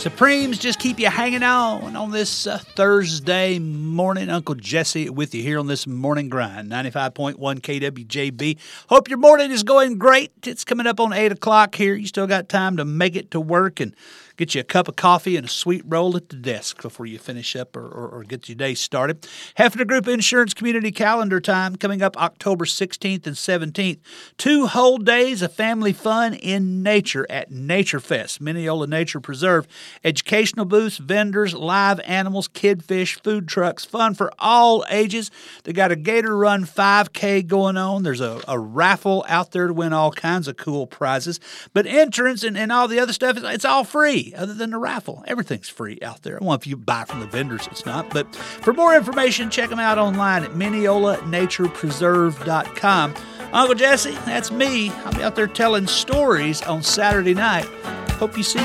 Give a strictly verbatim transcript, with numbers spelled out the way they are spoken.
Supremes just keep you hanging on on this uh, Thursday morning. Uncle Jesse with you here on this morning grind, ninety-five point one K W J B. Hope your morning is going great. It's coming up on eight o'clock here. You still got time to make it to work and get you a cup of coffee and a sweet roll at the desk before you finish up or, or, or get your day started. Hefner Group Insurance Community Calendar Time coming up October sixteenth and seventeenth. Two whole days of family fun in nature at Nature Fest, Mineola Nature Preserve. Educational booths, vendors, live animals, kid fish, food trucks, fun for all ages. They got a Gator Run five K going on. There's a, a raffle out there to win all kinds of cool prizes. But entrance and, and all the other stuff, it's all free. Other than the raffle, everything's free out there. Well, if you buy from the vendors, it's not. But for more information, check them out online at Mineola Nature Preserve dot com. Uncle Jesse, that's me. I'll be out there telling stories on Saturday night. Hope you see